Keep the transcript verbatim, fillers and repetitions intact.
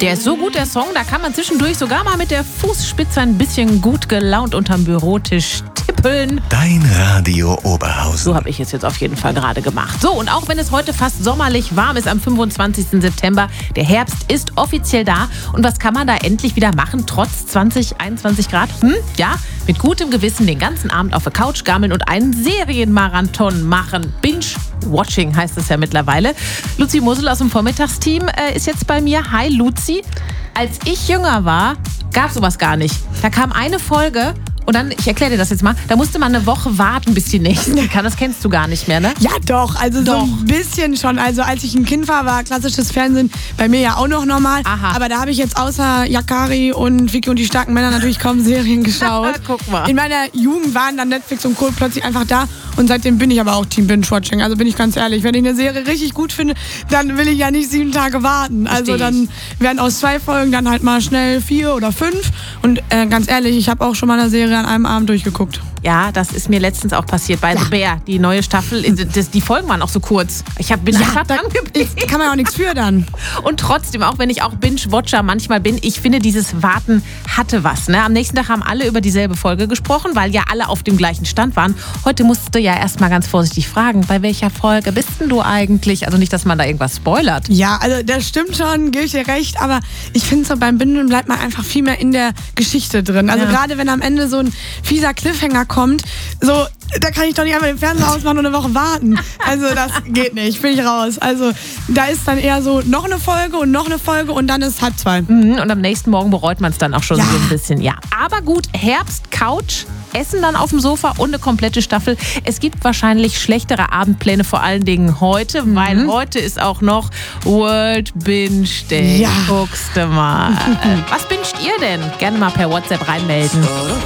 Der ist so gut, der Song, da kann man zwischendurch sogar mal mit der Fußspitze ein bisschen gut gelaunt unterm Bürotisch tippeln. Dein Radio Oberhausen. So habe ich es jetzt auf jeden Fall gerade gemacht. So, und auch wenn es heute fast sommerlich warm ist am fünfundzwanzigsten September, der Herbst ist offiziell da. Und was kann man da endlich wieder machen, trotz zwanzig, einundzwanzig Grad? Hm? Ja, mit gutem Gewissen den ganzen Abend auf der Couch gammeln und einen Serienmarathon machen. Binge-Watching heißt es ja mittlerweile. Luzi Mussel aus dem Vormittagsteam äh, ist jetzt bei mir. Hi Luzi. Als ich jünger war, gab es sowas gar nicht. Da kam eine Folge und dann, ich erkläre dir das jetzt mal, da musste man eine Woche warten, bis die nächste kam. Das kennst du gar nicht mehr, ne? Ja, doch. Also Doch. so ein bisschen schon. Also als ich ein Kind war, war klassisches Fernsehen bei mir ja auch noch normal. Aha. Aber da habe ich jetzt außer Yakari und Vicky und die starken Männer natürlich kaum Serien geschaut. Guck mal. In meiner Jugend waren dann Netflix und Co. plötzlich einfach da. Und seitdem bin ich aber auch Team Binge-Watching. Also bin ich ganz ehrlich, wenn ich eine Serie richtig gut finde, dann will ich ja nicht sieben Tage warten. Also dann werden aus zwei Folgen dann halt mal schnell vier oder fünf. Und äh, ganz ehrlich, ich habe auch schon mal eine Serie an einem Abend durchgeguckt. Ja, das ist mir letztens auch passiert bei The Bear, die neue Staffel. Das, die Folgen waren auch so kurz. Ich hab, bin einfach dran geblieben. Da kann man auch nichts für dann. Und trotzdem, auch wenn ich auch Binge-Watcher manchmal bin, ich finde, dieses Warten hatte was. Ne? Am nächsten Tag haben alle über dieselbe Folge gesprochen, weil ja alle auf dem gleichen Stand waren. Heute musst du ja erstmal ganz vorsichtig fragen, bei welcher Folge bist denn du eigentlich? Also nicht, dass man da irgendwas spoilert. Ja, also das stimmt schon, gebe ich dir recht, aber ich finde so beim Bingen bleibt man einfach viel mehr in der Geschichte drin. Also Ja. gerade wenn am Ende so ein fieser Cliffhanger kommt, so, da kann ich doch nicht einfach den Fernseher ausmachen und eine Woche warten. Also das geht nicht, bin ich raus. Also da ist dann eher so noch eine Folge und noch eine Folge und dann ist halb zwei. Mhm, und am nächsten Morgen bereut man es dann auch schon Ja. so ein bisschen. Ja, aber gut, Herbst, Couch, Essen dann auf dem Sofa und eine komplette Staffel. Es gibt wahrscheinlich schlechtere Abendpläne, vor allen Dingen heute, weil heute ist auch noch World Binge Day. Ja. Guckst du mal. Was binscht ihr denn? Gerne mal per WhatsApp reinmelden.